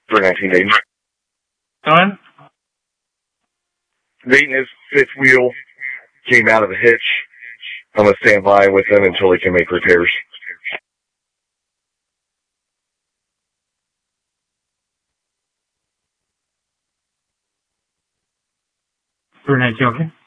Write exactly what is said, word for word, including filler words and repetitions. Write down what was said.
for nineteen Dayton. Done? Dayton, his fifth wheel came out of the hitch. I'm going to stand by with him until he can make repairs. For nineteen, okay.